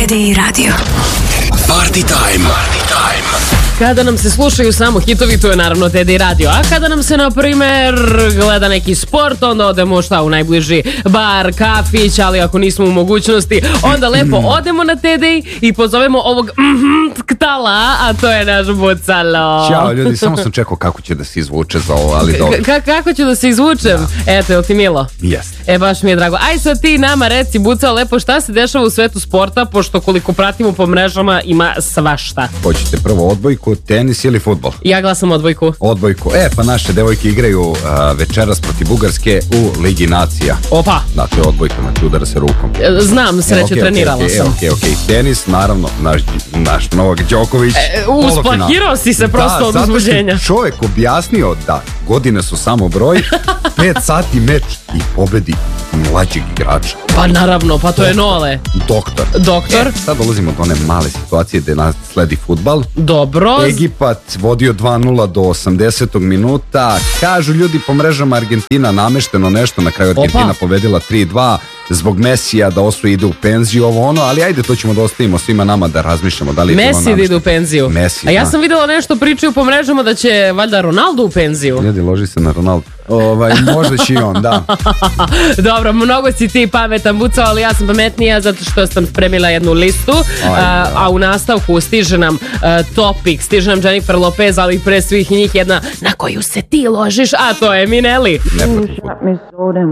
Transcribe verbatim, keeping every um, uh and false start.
Teddy Radio. Party time. Party time. Kada nam se slušaju samo hitovi, to je naravno Teddy Radio. A kada nam se, na primer, gleda neki sport, onda odemo šta u najbliži bar, kafić, ali ako nismo u mogućnosti, onda lepo odemo na Teddy i pozovemo ovog mm-hmm, ktala, a to je naš Bucalo. Ćao ljudi, samo sam čekao kako će da se izvuče za ovo, ali dobro. K- kako ću da se izvučem? Da. Eto, je li ti milo? Jeste. E, baš mi je drago. Aj sad ti nama reci, Bucalo, lepo šta se dešava u svetu sporta, pošto koliko pratimo po mrežama ima svašta. Hoćete prvo odbojku, tenis ili fudbal? Ja glasam odbojku. Odbojku. E, pa naše devojke igraju uh, večeras protiv Bugarske u Ligi nacija. Opa. Da, to je odbojka, znači udara se rukom. Znam, sreće, e, okay, trenirala okay, sam. Ok, ok, ok. Tenis, naravno, naš, naš Novak Đoković. E, usplahirao si se prosto da, od uzbuđenja. Da, zato što čovjek objasnio da godine su samo broj, pet sati meč i pobedi mlađeg igrača. Pa naravno, pa to doktor, je Nole. Doktor. Doktor. E, sad dolazimo do one male situacije gde nas sledi fudbal. Dobro. Egipat vodio dva nula do osamdesetog minuta. Kažu ljudi po mrežama Argentina namešteno nešto, na kraju Argentina Opa. pobedila tri dva zbog Mesija da osvoji ide u penziju, ovo ono, ali ajde, to ćemo da ostavimo svima nama da razmišljamo da li je Messi da ide u penziju. Messi, a ja da. sam videla nešto pričaju po mrežama da će valjda Ronaldo u penziju. Ljudi, loži se na Ronaldo. Ovaj, možda će i on, da. Dobro, mnogo si ti pametan, Bucao, ali ja sam pametnija zato što sam spremila jednu listu, Aj, a, a u nastavku stiže nam a, topik, stiže nam Jennifer Lopez, ali pre svih njih jedna na koju se ti ložiš, a to je Minelli. Ne protiv.